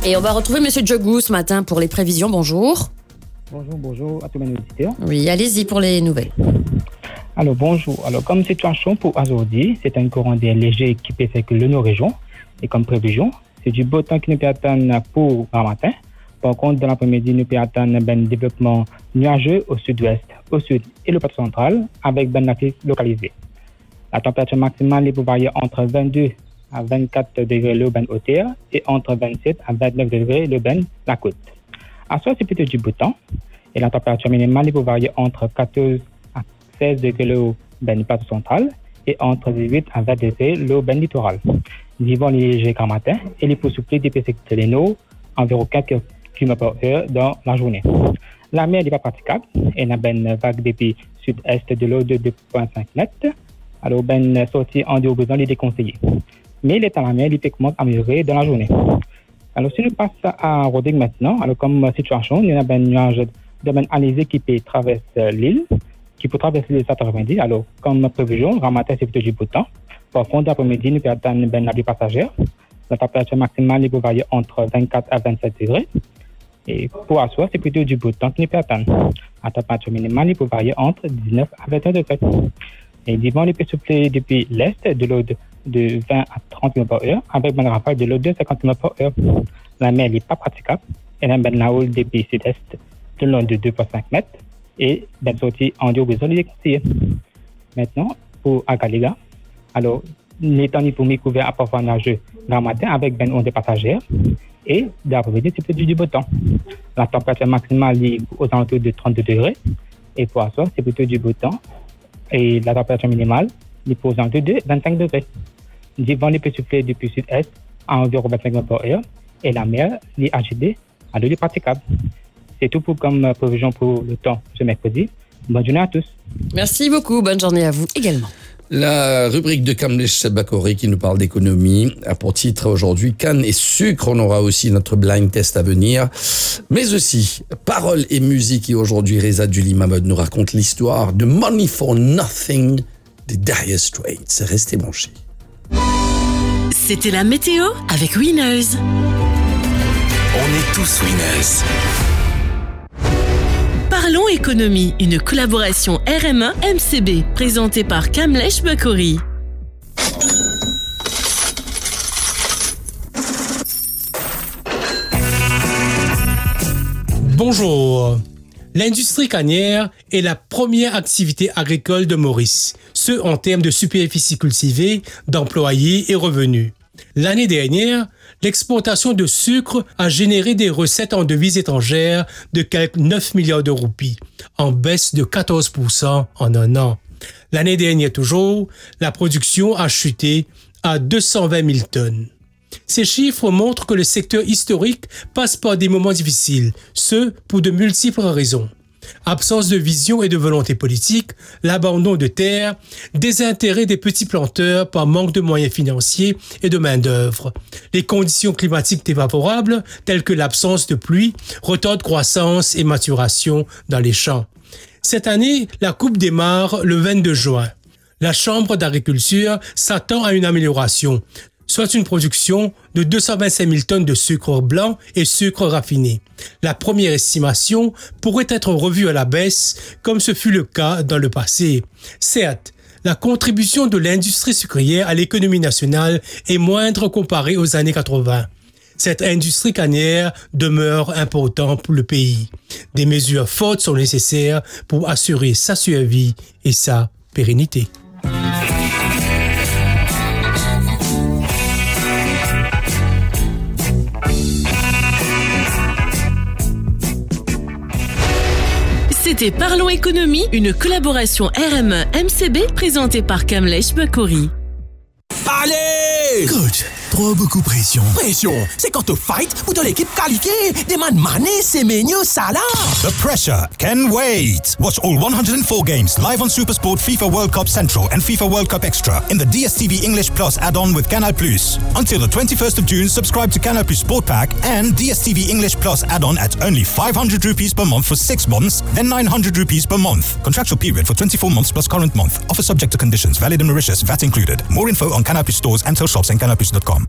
Et on va retrouver Monsieur Djogou ce matin pour les prévisions. Bonjour. Bonjour à tous mes auditeurs. Oui, allez-y pour les nouvelles. Alors bonjour. Alors comme situation pour aujourd'hui, c'est un courant d'air léger qui peut circuler nos régions. Et comme prévision, c'est du beau temps qui nous peut attendre pour le matin. Par contre, dans l'après-midi, nous peut attendre un développement nuageux au sud-ouest, au sud et le plateau central, avec ben latif localisé. La température maximale peut varier entre 22 à 24 degrés le ben hauteur et entre 27 à 29 degrés le ben la côte. À soir, c'est plutôt du beau temps et la température minimale peut varier entre 14 à 16 degrés le ben plateau central et entre 18 à 20 degrés le ben littoral. Vivant les légers qu'en matin et les possibilités d'épaisseur de l'eau environ 4 km/h dans la journée. La mer n'est pas praticable et n'a une vague depuis sud-est de l'eau de 2,5 mètres. Alors, sortie en dehors besoin les déconseiller. Mais l'état de la mer, il peut commencer à améliorer dans la journée. Alors, si nous passons à Rodrigue maintenant, alors comme situation, il y a un nuage de alizé qui peut traverser l'île, qui peut traverser les 90. Alors, comme prévision, le matin, c'est plutôt du beau temps. Par contre, l'après-midi, nous peut atteindre une avis passagère. La température maximale peut varier entre 24 à 27 degrés. Et pour asseoir, c'est plutôt du beau temps qui nous peut atteindre. La température minimale peut varier entre 19 à 21 degrés. Et l'hiver, il peut souffler depuis l'est de l'eau de 20 à 30 km/h avec une rafale de l'eau de 50 km/h. La mer n'est pas praticable. Elle a une houle depuis sud-est de l'eau de 2,5 mètres et une sortie en dehors besoin de déconseiller. Maintenant, pour Agaliga, alors, l'étang il faut couvert à parfois nageux dans le matin avec une onde passagère et d'après-midi, c'est plutôt du beau temps. La température maximale est aux alentours de 32 degrés et pour asseoir, c'est plutôt du beau temps. Et la température minimale est aux alentours de 25 degrés. Le vent peut souffler depuis sud-est à environ 25 km/h et la mer est agitée à l'eau praticable. C'est tout pour comme prévision pour le temps ce mercredi. Bonne journée à tous. Merci beaucoup. Bonne journée à vous également. La rubrique de Kamlesh Bakori qui nous parle d'économie a pour titre aujourd'hui Canne et sucre. On aura aussi notre blind test à venir, mais aussi paroles et musique. Et aujourd'hui, Reza Duli Mahmoud nous raconte l'histoire de Money for Nothing des Dire Straits. Restez branchés. C'était la météo avec Winners. On est tous winners. Parlons économie, une collaboration RMA-MCB, présentée par Kamlesh Bakori. Bonjour. L'industrie cannière est la première activité agricole de Maurice, ce en termes de superficie cultivée, d'employés et revenus. L'année dernière, l'exportation de sucre a généré des recettes en devises étrangères de quelques 9 milliards de roupies, en baisse de 14% en un an. L'année dernière toujours, la production a chuté à 220 000 tonnes. Ces chiffres montrent que le secteur historique passe par des moments difficiles, ce pour de multiples raisons. Absence de vision et de volonté politique, l'abandon de terres, désintérêt des petits planteurs par manque de moyens financiers et de main-d'œuvre. Les conditions climatiques défavorables, telles que l'absence de pluie, retardent croissance et maturation dans les champs. Cette année, la coupe démarre le 22 juin. La Chambre d'agriculture s'attend à une amélioration, soit une production de 225 000 tonnes de sucre blanc et sucre raffiné. La première estimation pourrait être revue à la baisse, comme ce fut le cas dans le passé. Certes, la contribution de l'industrie sucrière à l'économie nationale est moindre comparée aux années 80. Cette industrie cannière demeure importante pour le pays. Des mesures fortes sont nécessaires pour assurer sa survie et sa pérennité. C'était Parlons économie, une collaboration RMA-MCB présentée par Kamlesh Bakori. Allez! Coach, trop beaucoup pression. Pression, c'est quand tu fight ou dans l'équipe qualifiée. Demande mané, c'est menu, ça là. The pressure can wait. Watch all 104 games live on SuperSport, FIFA World Cup Central and FIFA World Cup Extra in the DSTV English Plus add-on with Canal+. Until the 21st of June, subscribe to Canal+ Sport Pack and DSTV English Plus add-on at only 500 rupees per month for 6 months, then 900 rupees per month. Contractual period for 24 months plus current month. Offer subject to conditions. Valid in Mauritius. VAT included. More info on Canal+ stores and shops and canalplus.com.